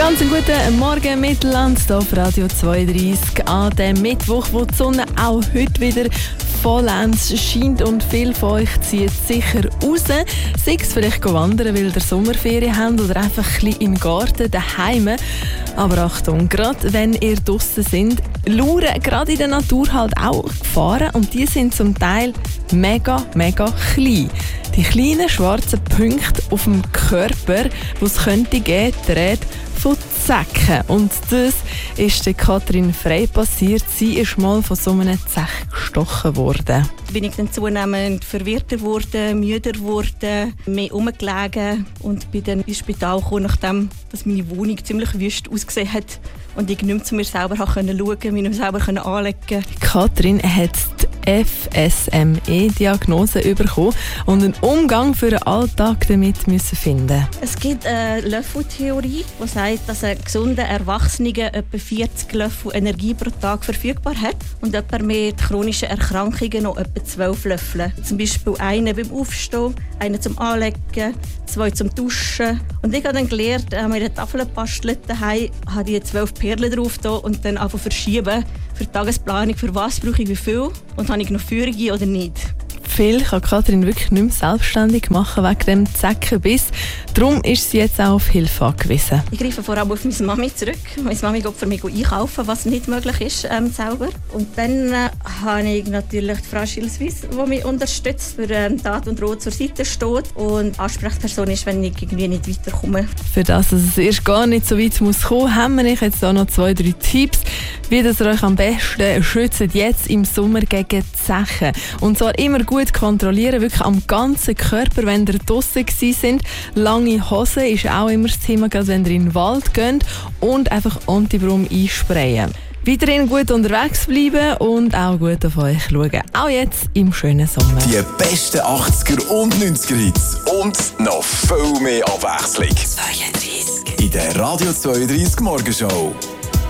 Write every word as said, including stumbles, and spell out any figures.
Ganz einen guten Morgen Mittelland, hier auf Radio zweiunddreissig an dem Mittwoch, wo die Sonne auch heute wieder vollends scheint und viele von euch ziehen sicher raus. Sei es vielleicht wandern, weil ihr Sommerferien habt oder einfach ein bisschen im Garten daheim. Aber Achtung, gerade wenn ihr draussen seid, lauern gerade in der Natur halt auch Gefahren und die sind zum Teil mega, mega klein. Die kleinen schwarzen Punkte auf dem Körper, die es könnte geben, die Rede von Zecken. Und das ist der Katrin Frey passiert. Sie ist mal von so einem Zech gestochen worden. Bin ich dann zunehmend verwirrter geworden, müder geworden, mehr rumgelegen und bin dann ins Spital gekommen, nachdem dass meine Wohnung ziemlich wüst ausgesehen hat und ich nicht mehr zu mir selber schauen konnte, mich nicht selber anlegen konnte. Katrin hat die F S M E-Diagnose bekommen und einen Umgang für den Alltag damit müssen finden. Es gibt eine Löffeltheorie, die sagt, dass ein gesunder Erwachsener etwa vierzig Löffel Energie pro Tag verfügbar hat und jemand mit chronischen Erkrankungen noch etwa zwölf Löffel. Zum Beispiel einen beim Aufstehen, einen zum Anlegen, zwei zum Duschen. Und ich habe dann gelernt, äh, mir eine Tafel gebastelt daheim, habe die zwölf Perlen drauf da und dann einfach verschieben für die Tagesplanung, für was brauche ich wie viel und habe ich noch Führungen oder nicht. Viel kann Katrin wirklich nicht mehr selbstständig machen wegen dem Zeckenbiss. Darum ist sie jetzt auch auf Hilfe angewiesen. Ich greife vor allem auf meine Mami zurück. Meine Mami geht für mich einkaufen, was nicht möglich ist ähm, selber. Und dann äh, habe ich natürlich die Frau Schilswiss, die mich unterstützt, für ähm, Tat und Rot zur Seite steht und Ansprechperson ist, wenn ich irgendwie nicht weiterkomme. Für das, dass es erst gar nicht so weit muss kommen, haben wir euch jetzt auch noch zwei, drei Tipps, wie ihr euch am besten schützt jetzt im Sommer gegen Zechen. Und zwar immer gut kontrollieren, wirklich am ganzen Körper, wenn ihr draussen sind. Lange Hosen ist auch immer das Thema, gerade wenn ihr in den Wald geht. Und einfach Antibrum einsprayen. Weiterhin gut unterwegs bleiben und auch gut auf euch schauen. Auch jetzt im schönen Sommer. Die besten achtziger und neunziger Hits und noch viel mehr Abwechslung. zweiunddreissig In der Radio zweiunddreissig Morgenshow.